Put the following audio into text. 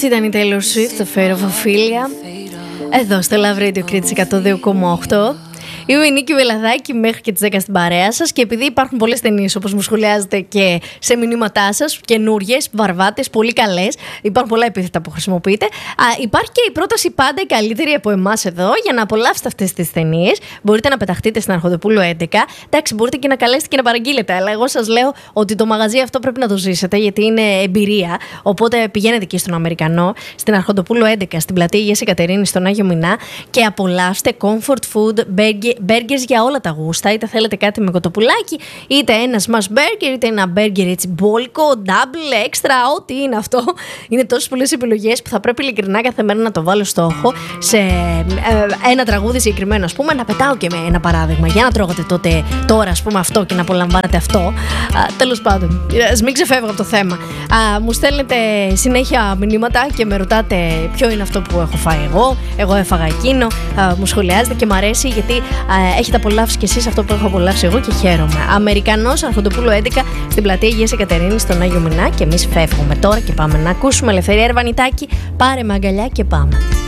Αυτή ήταν η Taylor Swift, το Fate of Ophelia. Εδώ στο Love Radio Crits 102,8. Είμαι η Νίκη Βελαδάκη μέχρι και τις 10 στην παρέα σας. Και επειδή υπάρχουν πολλές ταινίες, όπως μου σχολιάζετε και σε μηνύματά σας, καινούριες, βαρβάτες, πολύ καλές, υπάρχουν πολλά επίθετα που χρησιμοποιείτε. Υπάρχει και η πρόταση πάντα η καλύτερη από εμάς εδώ για να απολαύσετε αυτές τις ταινίες. Μπορείτε να πεταχτείτε στην Αρχοντοπούλου 11. Εντάξει, μπορείτε και να καλέσετε και να παραγγείλετε. Αλλά εγώ σας λέω ότι το μαγαζί αυτό πρέπει να το ζήσετε, γιατί είναι εμπειρία. Οπότε πηγαίνετε εκεί στον Αμερικανό, στην Αρχοντοπούλου 11, στην πλατεία Αγίας Εκατερίνης, στον Άγιο Μινά και απολαύστε comfort food, burgers για όλα τα γούστα. Είτε θέλετε κάτι με κοτοπουλάκι, είτε ένα smash burger, είτε ένα burger έτσι μπόλικο, double, extra, ό,τι είναι αυτό. Είναι τόσες πολλές επιλογές που θα πρέπει ειλικρινά κάθε μέρα να το βάλω στόχο σε ένα τραγούδι συγκεκριμένο. Ας πούμε, να πετάω και με ένα παράδειγμα. Για να τρώγατε τότε τώρα, ας πούμε, αυτό και να απολαμβάνετε αυτό. Τέλος πάντων, ας μην ξεφεύγω από το θέμα. Μου στέλνετε συνέχεια μηνύματα και με ρωτάτε ποιο είναι αυτό που έχω φάει εγώ. Εγώ έφαγα εκείνο. Μου σχολιάζετε και μου αρέσει γιατί έχετε απολαύσει κι εσείς αυτό που έχω απολαύσει εγώ και χαίρομαι. Αμερικανός, Αρχοντοπούλου 11, στην πλατεία Αγίας Εκατερίνης, στον Άγιο Μινά. Και εμείς φεύγουμε τώρα και πάμε να ακούσουμε Ελευθερία Ερβανιτάκη. Πάρε με αγκαλιά και πάμε.